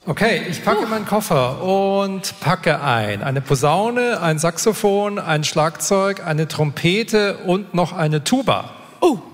Okay, ich packe meinen Koffer und packe eine Posaune, ein Saxophon, ein Schlagzeug, eine Trompete und noch eine Tuba. Oh.